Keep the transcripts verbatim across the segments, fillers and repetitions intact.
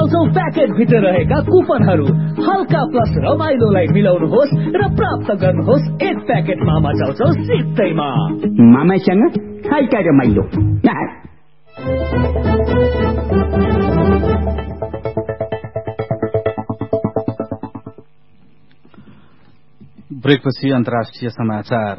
पाउँछौ प्याकेट भित्र रहेका कुपनहरू। हल्का प्लस रमाइलोलाई मिलाउनुहोस् र प्राप्त गर्नुहोस् एक प्याकेट मामा चाउचाउ सित्तैमा। मामासँग हल्का रमाइलो। ब्रेकपछि अन्तर्राष्ट्रिय समाचार।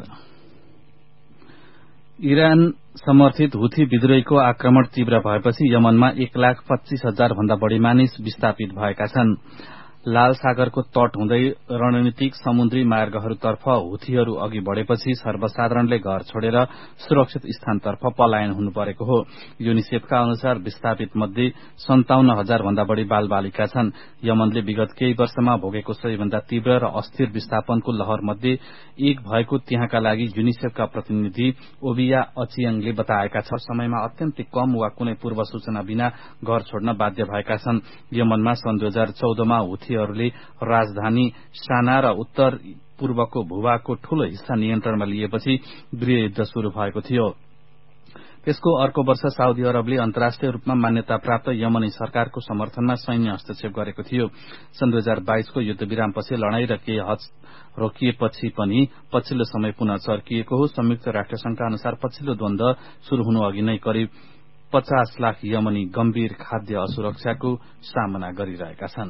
इरान समर्थित हुथी विद्रोहीको आक्रमण तीव्र भएपछि यमनमा एक लाख पच्चीस हजार भन्दा बढ़ी मानिस विस्थापित भएका छन्। लाल सागरको तट हुँदै रणनीतिक समुद्री मार्गहरूतर्फ हुथीहरू अघि बढ़ेपछि सर्वसाधारणले घर छोडेर सुरक्षित स्थानतर्फ पलायन हुनु परेको हो। युनिसेफका अनुसार विस्थापित मध्ये सन्ताउन्न हजार भन्दा बढ़ी बाल बालिका छन्। यमनले विगत केही वर्षमा भोगेको सबैभन्दा तीव्र र अस्थिर विस्थापनको लहर मध्ये एक भएको त्यहाँका लागि युनिसेफका प्रतिनिधि ओबिया अचियङले बताएका छ। समयमा अत्यन्तै कम वा कुनै पूर्व सूचना बिना घर छोड्न बाध्य भएका छन्। यमनमा सन् दुई हजार चौधमा हुथीहरूले राजधानी साना र उत्तर पूर्वको भूभागको ठूलो हिस्सा नियन्त्रणमा लिएपछि गृहयुद्ध शुरू भएको थियो। त्यसको अर्को वर्ष साउदी अरबले अन्तर्राष्ट्रिय रूपमा मान्यता प्राप्त यमनी सरकारको समर्थनमा सैन्य हस्तक्षेप गरेको थियो। सन् दुई हजार बाइसको युद्धविरामपछि लड़ाई र केही हद रोकिएपछि पनि पछिल्लो समय पुनः चर्किएको हो। संयुक्त राष्ट्रसंघका अनुसार पछिल्लो द्वन्द्व शुरू हुनु अघि नै करिब पचास लाख यमनी गम्भीर खाद्य असुरक्षाको सामना गरिरहेका छन्।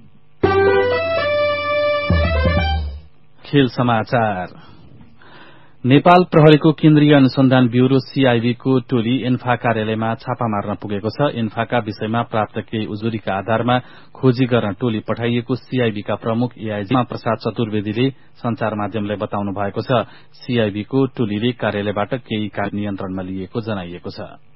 खेल समाचार। नेपाल प्रहरीको केन्द्रीय अनुसन्धान ब्यूरो सीआईबी को टोली एन्फा कार्यालयमा छापा मार्न पुगेको छ। एन्फाका विषयमा प्राप्त केही उजुरीका आधारमा खोजी गर्न टोली पठाइएको सीआईबी का प्रमुख एआईजी प्रसाद चतुर्वेदीले संचार माध्यमलाई बताउनु भएको छ। सीआईबी को टोलीले कार्यालयबाट केही कार्य नियन्त्रणमा लिएको जनाइएको छ।